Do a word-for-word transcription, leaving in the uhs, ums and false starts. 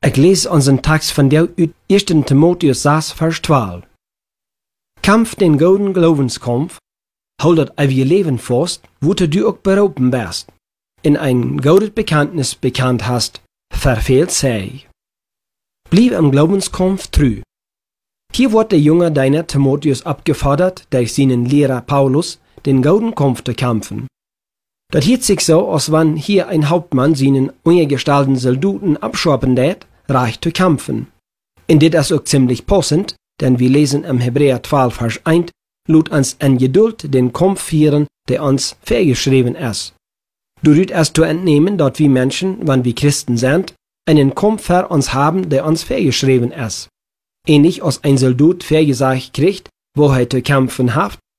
Ich lese unseren Text von der uit eerste Timotheus zes, vers twaalf. Kampf den gouden Glaubenskampf, hol dat ewige Leben fast, wo du auch berufen wärst, in ein goudes Bekenntnis bekannt hast, verfehlt sei. Blieb am Glaubenskampf treu. Hier wird der junge Diener Timotheus abgefordert, durch seinen Lehrer Paulus, den gouden Kampf zu kämpfen. Das hielt sich so, als wenn hier ein Hauptmann seinen ungestalten Soldaten abschorpen lädt, reich zu kämpfen. In dit ist auch ziemlich passend, denn wir lesen im Hebräer zwölf, Vers eins, lud uns in Geduld den Kampf führen, der uns vorgeschrieben ist. Du rüht es zu entnehmen, dass wir Menschen, wenn wir Christen sind, einen Kampf für uns haben, der uns vorgeschrieben ist. Ähnlich als ein Soldat vorgesagt kriegt, wo er zu kämpfen hat,